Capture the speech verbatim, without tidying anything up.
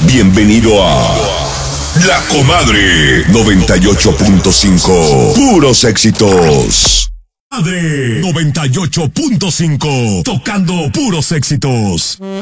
Bienvenido a La Comadre noventa y ocho punto cinco. Puros éxitos. Comadre noventa y ocho punto cinco. Tocando puros éxitos.